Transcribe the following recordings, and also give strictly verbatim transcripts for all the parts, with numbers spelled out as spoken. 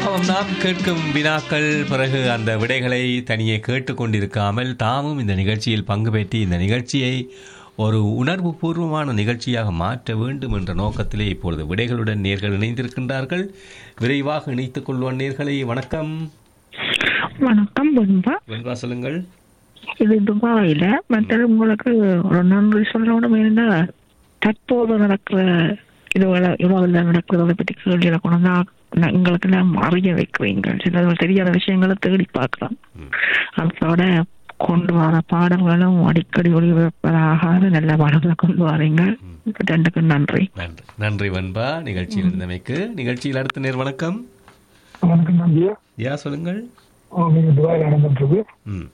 அவன் நாம் கேட்கும் வினாக்கள் பிறகு அந்த விடைகளை தனியே கேட்டுக்கொண்டிருக்காமல் தாமும் இந்த நிகழ்ச்சியில் பங்கு பெற்றி இந்த நிகழ்ச்சியை ஒரு உணர்வு பூர்வமான நிகழ்ச்சியாக மாற்ற வேண்டும் என்ற நோக்கத்திலே இப்பொழுது விடைகளுடன் நேர்கள் இணைந்திருக்கின்றார்கள். விரைவாக இணைத்துக் கொள்வோம் நேர்களை. வணக்கம். வணக்கம் வெண்பா. வெண்பா சொல்லுங்கள். இது துபாயில மற்றது உங்களுக்கு ஒரு நன்றி சொல்லணும். என்ன தற்போது நடக்கிற இதுவரை இவ்வளவு நடக்கிறத பற்றி கேள்வியில கொண்டு எங்களுக்கு நாம் அறிய வைக்கிறீங்க. சில தெரியாத விஷயங்களை தேடி பார்க்கலாம். அதோட கொண்டு வர பாடல்களும் அடிக்கடி ஒளிபரப்பதாக நல்ல பாடல்களை கொண்டு வரீங்க. ரெண்டுக்கு நன்றி. நன்றி நன்றி வெண்பா நிகழ்ச்சியில் இருந்தமைக்கு. நிகழ்ச்சியில் அடுத்த நேர் வணக்கம். வணக்கம் நம்பியா. யா சொல்லுங்கள். துபாய் நடந்துட்டு ம்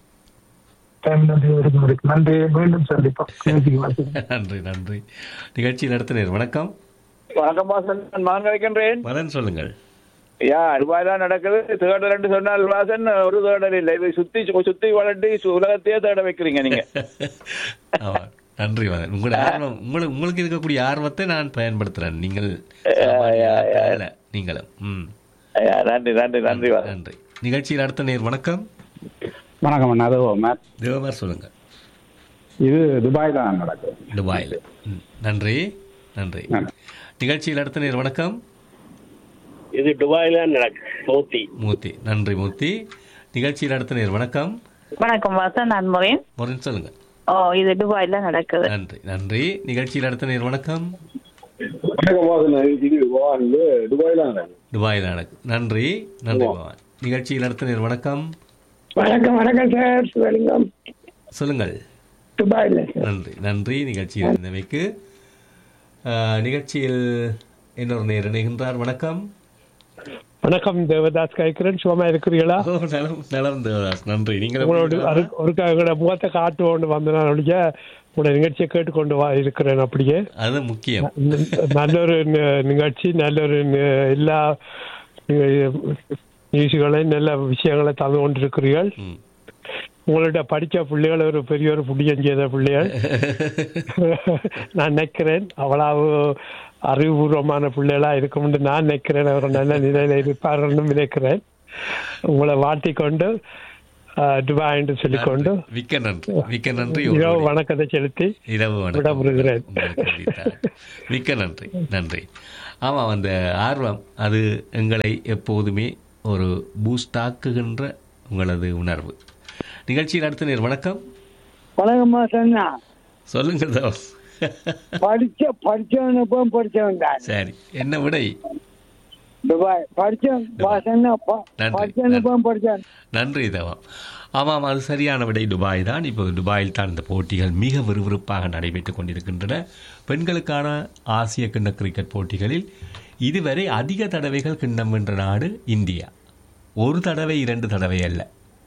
நன்றி. மீண்டும் சந்திப்போம். நன்றி நன்றி. நிகழ்ச்சியில் அடுத்த நேர் வணக்கம். வணக்கம் வாசன், நான் மான் கிடைக்கின்றேன். மதன் சொல்லுங்கள். யா துபாய் தான் நடக்குது. தேடல் என்று சொன்னால் வாசன் ஒரு தேடல் இல்லை. இது சுத்தி சுத்தி வளர்ந்து உலகத்தையே தேட வைக்கிறீங்க நீங்க. நன்றி மதன். உங்களோட ஆர்வம் உங்களுக்கு உங்களுக்கு இருக்கக்கூடிய ஆர்வத்தை நான் பயன்படுத்துறேன். நீங்கள் நீங்களும் ம் நன்றி நன்றி நன்றி நன்றி. நிகழ்ச்சியில் அடுத்த நேர் வணக்கம். வணக்கம் அண்ணா. தேவமார். தேவமார் சொல்லுங்க. இது துபாய் தான் நடக்குது. துபாயில். நன்றி நன்றி. நிகழ்ச்சியில் அடுத்த நேர் வணக்கம். இது துபாயில நடக்குது. மூர்த்தி. மூர்த்தி நன்றி மூர்த்தி. நிகழ்ச்சியில் அடுத்த நேர் வணக்கம். வணக்கம் வாசன், நான் முரேன். முரேன் சொல்லுங்க. ஓ, இது துபாயில நடக்குது. நன்றி நன்றி. நிகழ்ச்சியில் அடுத்த நேர் வணக்கம். வணக்கம் வாசன். இது துபாயில நடக்குது. துபாயில் நடக்குது. நன்றி நன்றி பவான். நிகழ்ச்சியில் அடுத்த நேர் வணக்கம். வணக்கம். வணக்கம் சார். சிவலிங்கம் சொல்லுங்கள். துபாயில. நன்றி நன்றி. நிகழ்ச்சியில் இருந்தமைக்கு. நிகழ்ச்சியில் இன்னொரு நேர் இணைகின்றார். வணக்கம். வணக்கம் தேவதாஸ் கேட்கிறேன். சுகமா இருக்கிறீங்களா? நலம் தேவதாஸ். நன்றி. நீங்கள் ஒரு முகத்தை காட்டு கொண்டு வந்தேன். அப்படியே உங்களோட நிகழ்ச்சியை கேட்டுக்கொண்டு வா இருக்கிறேன். அப்படியே அது முக்கியம். நல்லொரு நிகழ்ச்சி, நல்லொரு எல்லா நிகழ்ச்சிகளையும் நல்ல விஷயங்களை தந்து கொண்டிருக்கிறீர்கள். உங்கள்ட்ட படிச்ச பிள்ளைகள் ஒரு பெரிய ஒரு புண்ணியம் செய்த பிள்ளைகள் நான் நினைக்கிறேன். அவ்வளவு அறிவுபூர்வமான பிள்ளைகளா இருக்கும் என்று நான் நினைக்கிறேன். அவர் நல்ல நிலையில இருப்பார்கள் நினைக்கிறேன். உங்களை வாழ்த்திக்கொண்டு துபாய் என்று சொல்லிக்கொண்டு மிக்க நன்றி. மிக்க நன்றி. இரவு வணக்கத்தை செலுத்தி விடப்படுகிறேன். மிக்க நன்றி. நன்றி. ஆமாம், அந்த ஆர்வம் அது எங்களை எப்போதுமே ஒரு பூஸ்டாக்குகின்ற உங்களது உணர்வு. நிகழ்ச்சியில் அடுத்த நேர் வணக்கம். வணக்கம்மா சொன்னா சொல்லுங்க. படிச்ச படிச்சவன் படிச்சவன் தான். சரி, என்ன விடை? துபாய் படிச்சவன். நன்றி தேவம். ஆமாம், அது சரியான விடை. துபாய் தான். இப்போது துபாயில் தான் இந்த போட்டிகள் மிக விறுவிறுப்பாக நடைபெற்றுக் கொண்டிருக்கின்றன. பெண்களுக்கான ஆசிய கிண்ண கிரிக்கெட் போட்டிகளில் இதுவரை அதிக தடவைகள் கிண்ணம் வென்ற நாடு இந்தியா. ஒரு தடவை, இரண்டு தடவை அல்ல,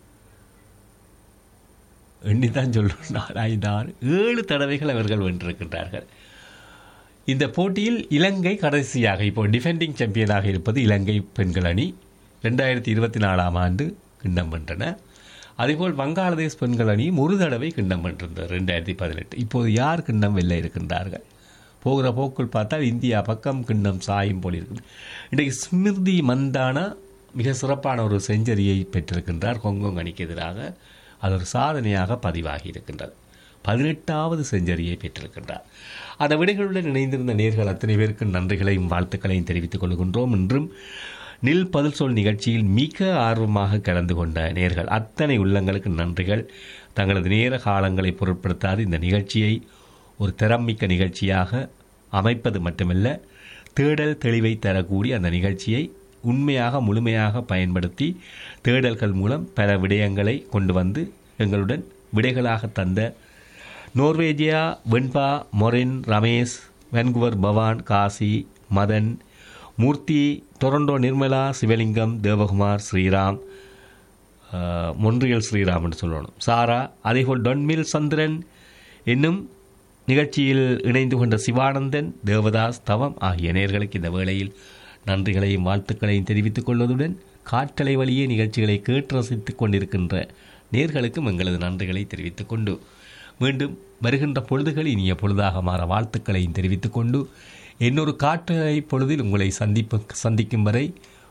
எண்ணித்தான் சொல்லணும். நாலு, ஐந்து, ஆறு, ஏழு தடவைகள் அவர்கள் வென்றிருக்கின்றார்கள். இந்த போட்டியில் இலங்கை கடைசியாக இப்போ டிஃபெண்டிங் சாம்பியனாக இருப்பது இலங்கை பெண்கள் அணி. ரெண்டாயிரத்தி இருபத்தி நாலாம் ஆண்டு கிண்ணம் வென்றன. அதேபோல் வங்காளதேஷ் பெண்கள் அணியும் ஒரு தடவை கிண்ணம் வென்றிருந்தது ரெண்டாயிரத்தி பதினெட்டு. இப்போது யார் கிண்ணம் வெல்ல இருக்கின்றார்கள்? போகிற போக்குள் பார்த்தால் இந்தியா பக்கம் கிண்ணம் சாயும் போல் இருக்குது. இன்றைக்கு ஸ்மிருதி மந்தானா மிக சிறப்பான ஒரு செஞ்சுரியை பெற்றிருக்கின்றார் ஹாங்காங் அணிக்கு எதிராக. அது ஒரு சாதனையாக பதிவாகி இருக்கின்றது. பதினெட்டாவது செஞ்சுரியை பெற்றிருக்கின்றார். அந்த விடைகளுடன் இணைந்திருந்த நேர்கள் அத்தனை பேருக்கு நன்றிகளையும் வாழ்த்துக்களையும் தெரிவித்துக் கொள்கின்றோம். இன்றும் நில் பதில் சொல் நிகழ்ச்சியில் மிக ஆர்வமாக கலந்து கொண்ட நேர்கள் அத்தனை உள்ளங்களுக்கு நன்றிகள். தங்களது நேர காலங்களை பொருட்படுத்தாது இந்த நிகழ்ச்சியை ஒரு திறமிக்க நிகழ்ச்சியாக அமைப்பது மட்டுமல்ல, தேடல் தெளிவை தரக்கூடிய அந்த நிகழ்ச்சியை உண்மையாக முழுமையாக பயன்படுத்தி தேடல்கள் மூலம் பல விடயங்களை கொண்டு வந்து எங்களுடன் விடைகளாக தந்த நோர்வேஜியா, வெண்பா, மொரின், ரமேஷ், வென்குவர், பவான், காசி, மதன், மூர்த்தி, டொரண்டோ நிர்மலா, சிவலிங்கம், தேவகுமார், ஸ்ரீராம், மொன்றியல் ஸ்ரீராம் என்று சொல்லணும், சாரா, அதேபோல் டொன்மில் சந்திரன் என்னும் நிகழ்ச்சியில் இணைந்து கொண்ட சிவானந்தன், தேவதாஸ், தவம் ஆகிய நேயர்களுக்கு இந்த வேளையில் நன்றிகளையும் வாழ்த்துக்களையும் தெரிவித்துக் கொள்வதுடன் காற்றலை வழியே நிகழ்ச்சிகளை கேட்டு ரசித்துக் கொண்டிருக்கின்ற நேர்களுக்கும் எங்களது நன்றிகளை தெரிவித்துக் கொண்டு மீண்டும் வருகின்ற பொழுதுகள் இனிய பொழுதாக மாற வாழ்த்துக்களையும் தெரிவித்துக் கொண்டு இன்னொரு காற்றலை பொழுதில் உங்களை சந்திப்பு சந்திக்கும் வரை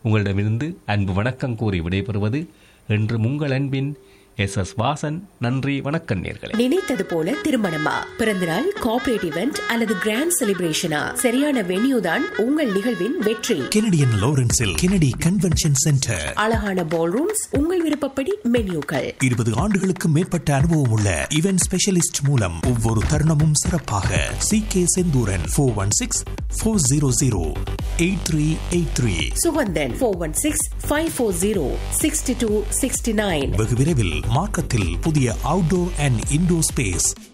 உங்களிடமிருந்து அன்பு வணக்கம் கூறி விடைபெறுவது என்று உங்கள் அன்பின் எஸ் எஸ் வாசன். நன்றி, வணக்கம் நேர்களே. நினைத்தது போல திருமணமா, பிறந்தநாள், கார்ப்பரேட் இவெண்ட் அல்லது கிராண்ட் செலிப்ரேஷனா, சரியான வென்யூ தான் உங்கள் நிகழ்வின் வெற்றி. Canadian லாரன்ஸில் Kennedy convention centre. அழகான பால் ரூம்ஸ், உங்கள் விருப்பப்படி மென்யூக்கள். இருபது ஆண்டுகளுக்கு மேற்பட்ட அனுபவம் உள்ள இவென்ட் ஸ்பெஷலிஸ்ட் மூலம் ஒவ்வொரு தருணமும் சிறப்பாக. C K Senthuran four one six four zero zero eight three eight three. Suganthan four one six five four zero sixty two sixty nine. வெகு விரைவில் மார்க்கத்தில் புதிய அவுட்டோர் அண்ட் இன்டோர் ஸ்பேஸ்.